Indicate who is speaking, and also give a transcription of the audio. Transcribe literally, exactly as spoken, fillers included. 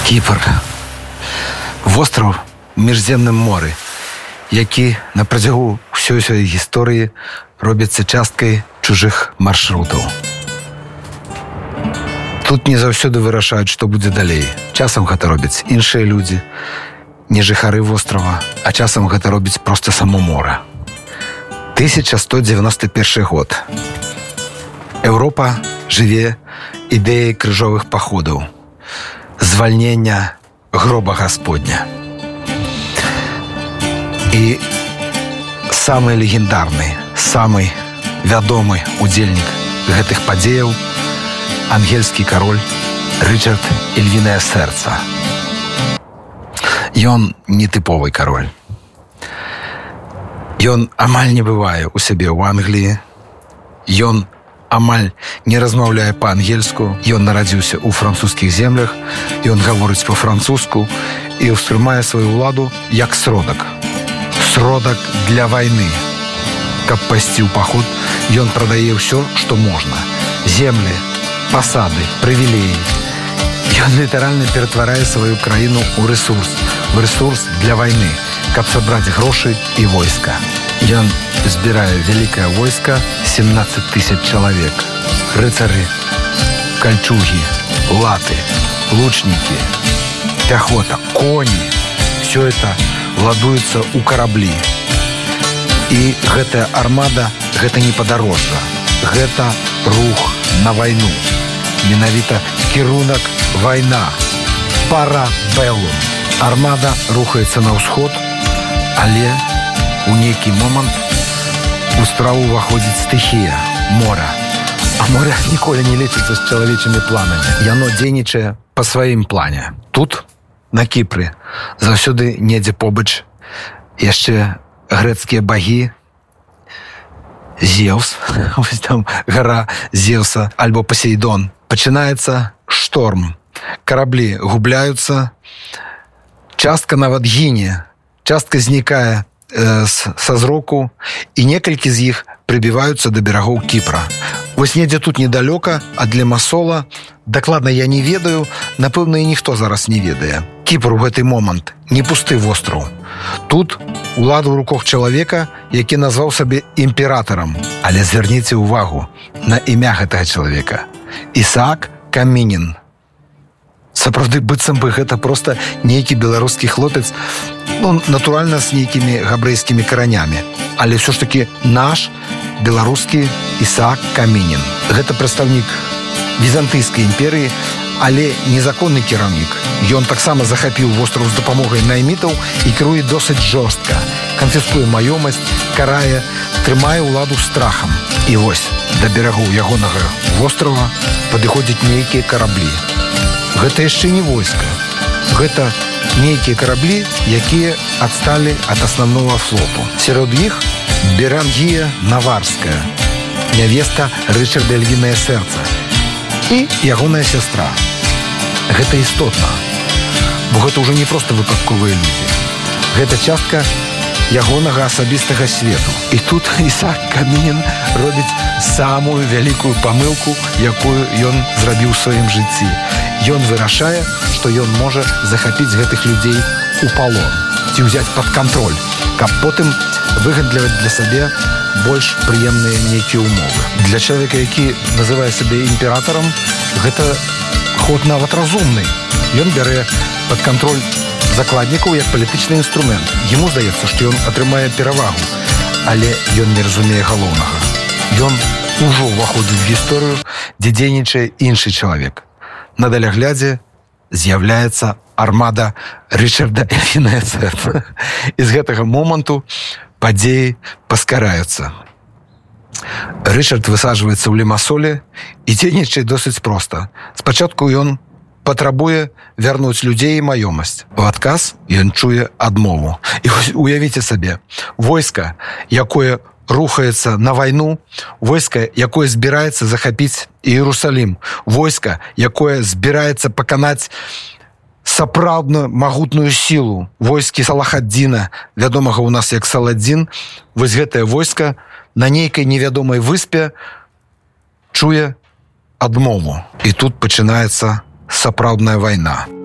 Speaker 1: Кіпр. Востраў у міжземным моры, які на працягу ўсёй сваёй гісторыі робіцца часткай чужых маршрутаў. Тут не заўсёды вырашаюць, што будзе далей. Часам гэта робяць іншыя людзі, не жыхары вострава, а часам гэта робіць проста само мора. тысяча сто дзевяносто першы год. Еўропа жыве ідэяй крыжовых паходаў, звальнення гроба Гасподня. І самы легендарны, самы вядомы удзельнік гэтых падзеяў ангельскі кароль Рычард Ільвінае сэрца. Ён нетыповы кароль. Ён амаль не бывае ў сябе ў Англіі. Ён амаль не размаўляе па-ангельску. Ён нарадзіўся ў французскіх землях. Ён гаворыць па-французску і ўспрымае сваю ўладу як сродак. Сродак для вайны. Каб пайсці ў паход, ён прадае ўсё, што можна. Землі, пасады, прывілеі. Ён літаральна ператварае сваю краіну ў рэсурс. В рэсурс для вайны, каб сабраць грошы і войска. Ён збірае вялікае войска, семнадцать тысяч чалавек. Рыцары, кальчугі, латы, лучнікі, пяхота, коні. Все это ладуецца ў караблі. І гэтая армада, гэта не падарожжа. Гэта рух на вайну. Менавіта кірунак вайна. Парабеллум. Армада рухаецца на ўсход, але у нейкі момант у справу ўваходзіць стыхія, мора. А море ніколі не лічыцца з чалавечымі планамі. Яно дзейнічае па сваім плане. Тут, на Кіпры, заўсёды недзе побач яшчэ грэцкія багі, Зеўс, вось там гара Зеўса, альбо Пасейдон. Пачынаецца шторм. Караблі губляюцца, частка нават гіне, частка знікае э, са зроку, і некалькі з іх прыбіваюцца да берагоў Кіпра. Вось недзе тут недалёка, а для Масола, дакладна я не ведаю, напэўна, і ніхто зараз не ведае. Кіпр у гэты момант не пусты востраў. Тут улада ў руках чалавека, які назваў сабе імператарам. Але звярніце ўвагу на імя гэтага чалавека. Ісаак Камінін. Сапраўды, быццам бы гэта проста нейкі беларускі хлопец, ну, натуральна, з нейкімі габрэйскімі каранямі. Але ўсё ж такі наш беларускі Ісаак Камінін. Гэта прадстаўнік візантыйскай імперыі, але незаконны кіраўнік. Ён таксама захапіў востраў з дапамогай наймітаў і кіруе досыць жорстка. Канфіскуе маёмасць, карае, трымае ўладу страхам. І вось да берагоў ягонага вострава падыходзяць нейкія караблі. Гэта яшчэ не войска. Гэта нейкія караблі, якія адсталі ад асноўнога флоту. Сярод іх Берангія Наварская, нявеста Рычарда Ільвінае сэрца, і ягоная сястра. Гэта істотна, бо гэта ўжо не проста выпадковыя людзі. Гэта частка ягонага асабістага свету. І тут Ісаак Камінін робіць самую вялікую памылку, якую ён зрабіў у сваім жыцці. Ён вырашае, што ён можа захапіць гэтых людзей у палон, ці ўзяць пад кантроль, каб потым выгандліваць для сабе больш прыемныя нейкія ўмовы. Для чалавека, які называе сабе імператарам, гэта ход нават разумны. Ён бярэ пад кантроль закладнікаў як палітычны інструмент. Яму здаецца, што ён атрымае перавагу, але ён не разумее галоўнага. Ён ужо ўваходзіць в гісторыю, дзе дзейнічае іншы чалавек. На даляглядзе з'яўляецца армада Рычарда Ільвінае сэрца. І з гэтага моманту падзеі паскараюцца. Рычард высаджваецца ў Лімасоле і дзейнічае досыць проста. Спачатку ён патрабуе вярнуць людзей і маёмасць. У адказ ён чуе адмову. І уявіце сабе, войска, якое рухаецца на вайну, войска, якое збіраецца захапіць Іерусалім, войска, якое збіраецца паканаць сапраўдную магутную сілу войскі Салахаддзіна, вядомага ў нас як Саладзін. Вось гэтае войска на нейкай невядомай выспе чуе адмову. І тут пачынаецца сапраўдная вайна.